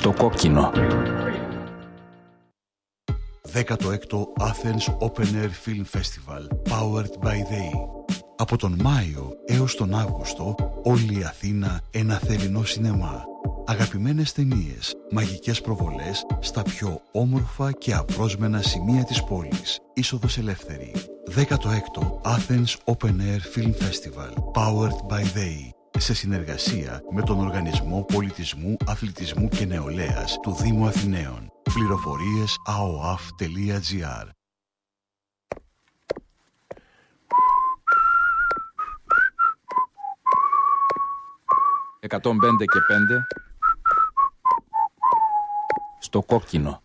Στο κόκκινο. 16ο Athens Open Air Film Festival Powered by They. Από τον Μάιο έως τον Αύγουστο, όλη η Αθήνα ένα θερινό σινεμά. Αγαπημένες ταινίες, μαγικές προβολές στα πιο όμορφα και απρόσμενα σημεία της πόλης. Είσοδος ελεύθερη. 16ο Athens Open Air Film Festival Powered by They. Σε συνεργασία με τον Οργανισμό Πολιτισμού, Αθλητισμού και Νεολαίας του Δήμου Αθηναίων. Πληροφορίες aoaf.gr. 105 και 5 στο κόκκινο.